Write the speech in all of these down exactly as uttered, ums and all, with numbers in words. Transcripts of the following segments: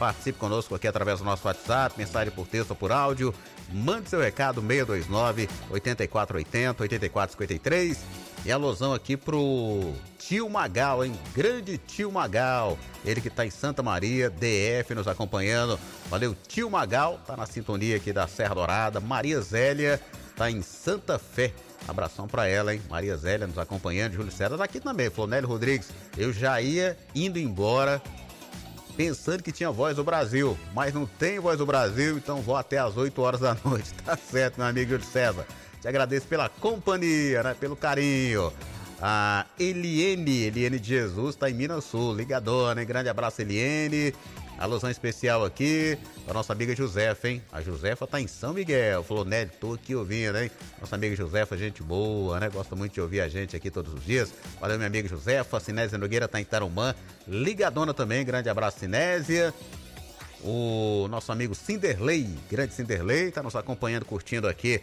Participe conosco aqui através do nosso WhatsApp, mensagem por texto ou por áudio. Mande seu recado, seis dois nove, oito quatro oito zero, oito quatro cinco três. E alusão aqui pro tio Magal, hein? Grande tio Magal. Ele que tá em Santa Maria, D F, nos acompanhando. Valeu, tio Magal, tá na sintonia aqui da Serra Dourada. Maria Zélia tá em Santa Fé. Abração pra ela, hein? Maria Zélia nos acompanhando. Júlio César tá aqui também. Flonélio Rodrigues, eu já ia indo embora pensando que tinha Voz do Brasil, mas não tem Voz do Brasil, então vou até às oito horas da noite. Tá certo, meu amigo Júlio César. Te agradeço pela companhia, né? Pelo carinho. A Eliene, Eliene de Jesus, tá em Minas Sul, ligadona, hein? Grande abraço, Eliene. Alusão especial aqui para nossa amiga Josefa, hein? A Josefa tá em São Miguel. Falou, Nélio, tô aqui ouvindo, hein? Nossa amiga Josefa, gente boa, né? Gosta muito de ouvir a gente aqui todos os dias. Valeu, minha amiga Josefa. Sinésia Nogueira tá em Tarumã, ligadona também. Grande abraço, Sinésia. O nosso amigo Cinderley, grande Cinderley, tá nos acompanhando, curtindo aqui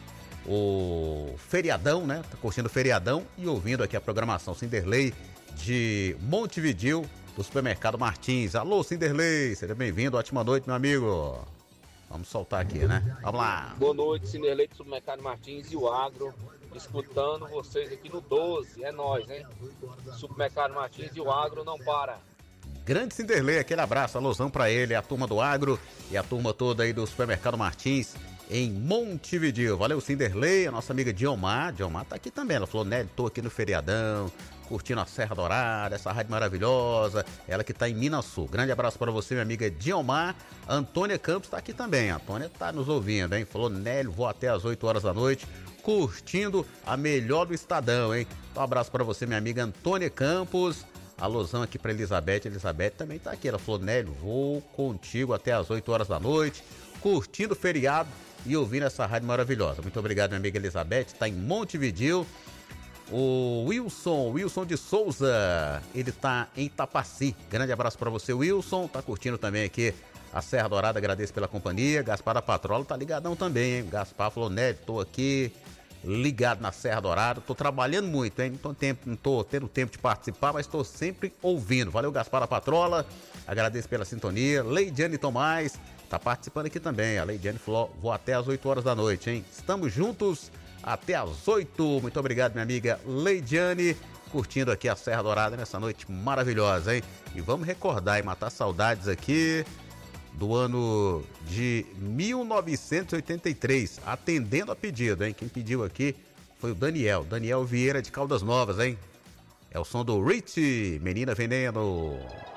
o feriadão, né? Tá curtindo o feriadão e ouvindo aqui a programação. Cinderley de Montevidéu, do Supermercado Martins. Alô, Cinderley, seja bem-vindo, ótima noite, meu amigo. Vamos soltar aqui, né? Vamos lá. Boa noite, Cinderley do Supermercado Martins e o Agro, escutando vocês aqui no doze, é nóis, hein? Supermercado Martins e o Agro não para. Grande Cinderley, aquele abraço, alusão pra ele, a turma do Agro e a turma toda aí do Supermercado Martins em Montevidéu. Valeu, Cinderley, a nossa amiga Diomar. Diomar tá aqui também, ela falou, Nélio, tô aqui no feriadão, curtindo a Serra Dourada, essa rádio maravilhosa, ela que tá em Minas Sul. Grande abraço para você, minha amiga Diomar. Antônia Campos tá aqui também, a Antônia tá nos ouvindo, hein? Falou, Nélio, vou até às oito horas da noite, curtindo a melhor do Estadão, hein? Então, um abraço para você, minha amiga Antônia Campos. Alusão aqui para Elizabeth, Elizabeth também tá aqui, ela falou, Nélio, vou contigo até às oito horas da noite, curtindo o feriado e ouvindo essa rádio maravilhosa. Muito obrigado, minha amiga Elizabeth, tá em Montevidéu. O Wilson, Wilson de Souza, ele tá em Tapaci. Grande abraço para você, Wilson. Tá curtindo também aqui a Serra Dourada, agradeço pela companhia. Gaspar da Patrola tá ligadão também, hein? Gaspar falou, Nélio, tô aqui ligado na Serra Dourada, tô trabalhando muito, hein? Não tô, tempo, não tô tendo tempo de participar, mas tô sempre ouvindo. Valeu, Gaspar da Patrola, agradeço pela sintonia. Leidiane Tomás tá participando aqui também. A Leidiane falou, vou até às oito horas da noite, hein? Estamos juntos até às oito. Muito obrigado, minha amiga Leidiane, curtindo aqui a Serra Dourada nessa noite maravilhosa, hein? E vamos recordar e matar saudades aqui do ano de mil novecentos e oitenta e três, atendendo a pedido, hein? Quem pediu aqui foi o Daniel, Daniel Vieira de Caldas Novas, hein? É o som do Rich, Menina Veneno.